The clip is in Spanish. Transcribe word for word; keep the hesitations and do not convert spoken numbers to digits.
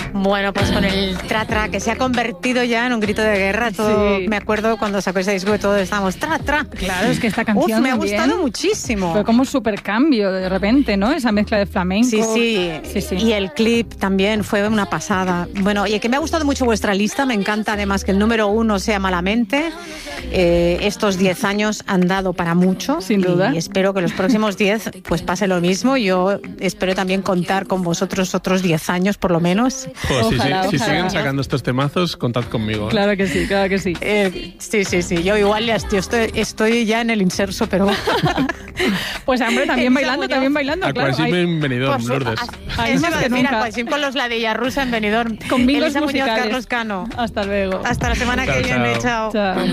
Bueno, pues con el tra tra, que se ha convertido ya en un grito de guerra. Todo, Sí. Me acuerdo cuando sacó ese disco que todos estábamos tra tra. Claro, es que esta canción Uf, me ha también gustado muchísimo. Fue como un super cambio de repente, ¿no? Esa mezcla de flamenco. Sí, sí, sí, sí. Y el clip también fue una pasada. Bueno, y que me ha gustado mucho vuestra lista. Me encanta además que el número uno sea Malamente. Eh, estos diez años han dado para mucho. Sin duda. Y espero que los próximos diez pues pase lo mismo. Yo espero también contar con vosotros otros diez años por lo menos. Pues si, Ojalá, si, si ojalá. siguen sacando estos temazos, contad conmigo. ¿eh? Claro que sí, claro que sí. Eh, sí, sí, sí. Yo igual ya estoy, estoy, estoy ya en el inserso, pero... Pues hombre, también Elisa bailando, Muñoz. también bailando, claro. Aquasim Hay- en Benidorm, Por su- Lourdes. a- Hay eso más iba a que decir, nunca. Aquasim con los ladillas rusa en Benidorm. Con bingos Elisa Muñoz, musicales. Carlos Cano. Hasta luego. Hasta la semana Chao, que viene. chao. Chao. Chao.